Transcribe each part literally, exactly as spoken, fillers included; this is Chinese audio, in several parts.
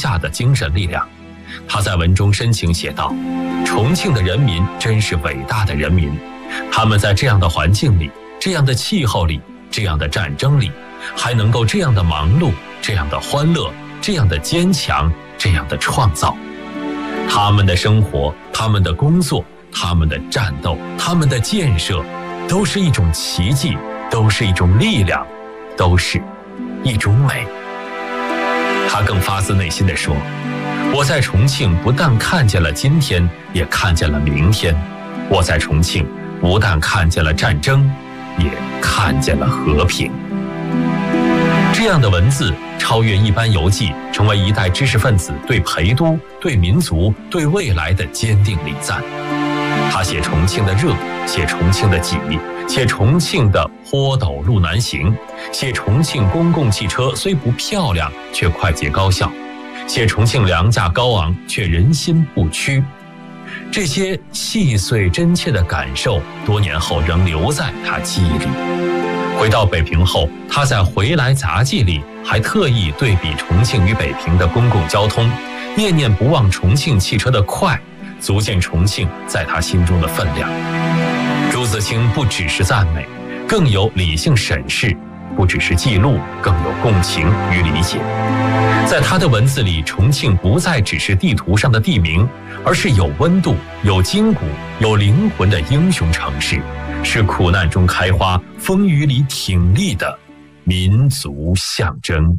下的精神力量。他在文中深情写道：重庆的人民真是伟大的人民，他们在这样的环境里，这样的气候里，这样的战争里，还能够这样的忙碌，这样的欢乐，这样的坚强，这样的创造。他们的生活，他们的工作，他们的战斗，他们的建设，都是一种奇迹，都是一种力量，都是一种美。他更发自内心地说：我在重庆不但看见了今天，也看见了明天。我在重庆不但看见了战争，也看见了和平。这样的文字超越一般游记，成为一代知识分子对陪都、对民族、对未来的坚定礼赞。他写重庆的热，写重庆的挤，写重庆的坡陡路难行，写重庆公共汽车虽不漂亮，却快捷高效，写重庆粮价高昂，却人心不屈。这些细碎真切的感受，多年后仍留在他记忆里。回到北平后，他在《回来杂记》里还特意对比重庆与北平的公共交通，念念不忘重庆汽车的快，足见重庆在他心中的分量。朱自清不只是赞美，更有理性审视，不只是记录，更有共情与理解。在他的文字里，重庆不再只是地图上的地名，而是有温度、有筋骨、有灵魂的英雄城市，是苦难中开花、风雨里挺立的民族象征。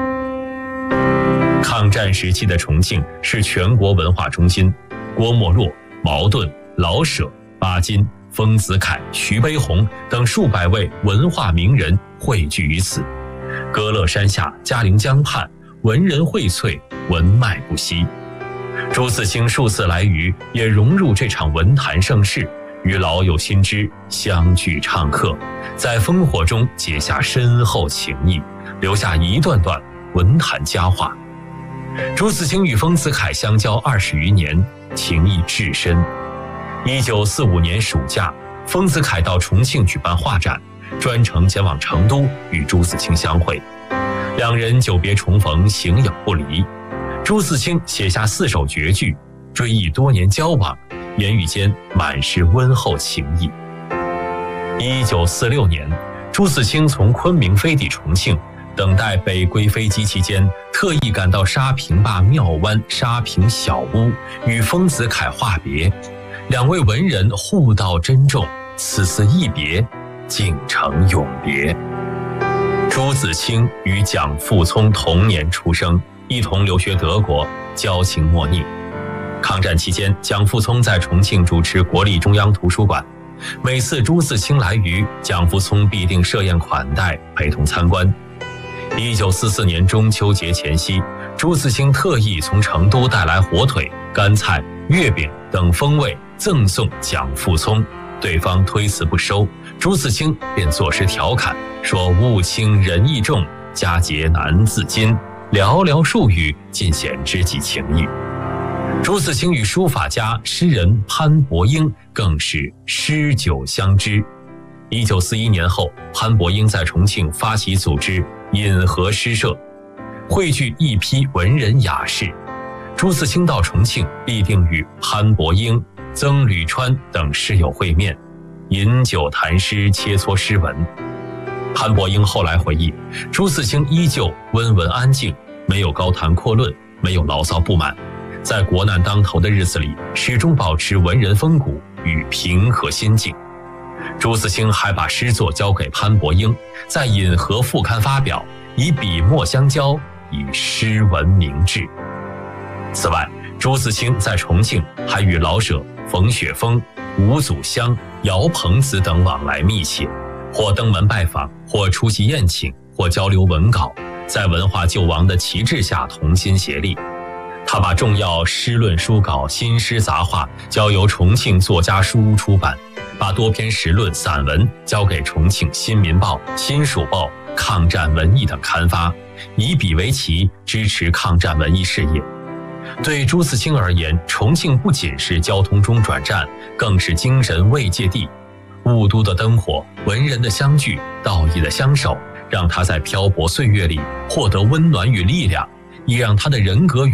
抗战时期的重庆是全国文化中心，郭沫若、茅盾、老舍、巴金、丰子恺、徐悲鸿等数百位文化名人汇聚于此。歌乐山下，嘉陵江畔，文人荟萃，文脉不息。朱自清数次来渝，也融入这场文坛盛世，与老友新知相聚唱和，在烽火中结下深厚情谊，留下一段段文坛佳话。朱自清与丰子恺相交二十余年，情谊至深。一九四五年暑假，丰子恺到重庆举办画展，专程前往成都与朱自清相会。两人久别重逢，形影不离。朱自清写下四首绝句，追忆多年交往，言语间满是温厚情谊。一九四六年，朱自清从昆明飞抵重庆，等待北归飞机期间，特意赶到沙坪坝庙湾沙坪小屋，与丰子恺话别。两位文人互道珍重，此次一别，竟成永别。朱自清与蒋复聪同年出生，一同留学德国，交情莫逆。抗战期间，蒋复聪在重庆主持国立中央图书馆，每次朱自清来渝，蒋复聪必定设宴款待，陪同参观。一九四四年中秋节前夕，朱自清特意从成都带来火腿、干菜、月饼等风味赠送蒋复聪，对方推辞不收，朱自清便作诗调侃说：物轻人意重，佳节难自禁，寥寥数语尽显知己情谊。朱自清与书法家诗人潘伯英更是诗酒相知。一九四一年后，潘伯英在重庆发起组织引河诗社，汇聚一批文人雅士。朱自清到重庆必定与潘伯英、曾履川等诗友会面，饮酒谈诗，切磋诗文。潘伯英后来回忆，朱自清依旧温文安静，没有高谈阔论，没有牢骚不满，在国难当头的日子里，始终保持文人风骨与平和心境。朱自清还把诗作交给潘伯英，在引河副刊发表，以笔墨相交，以诗文明志。此外，朱自清在重庆还与老舍、冯雪峰、吴祖湘、姚鹏子等往来密切，或登门拜访，或出席宴请，或交流文稿，在文化救亡的旗帜下同心协力。他把重要诗论书稿、新诗杂话交由重庆作家书屋出版，把多篇时论、散文交给重庆新民报、新蜀报、抗战文艺等刊发，以笔为旗，支持抗战文艺事业。对朱自清而言，重庆不仅是交通中转站，更是精神慰藉地。雾都的灯火，文人的相聚，道义的相守，让他在漂泊岁月里获得温暖与力量，也让他的人格与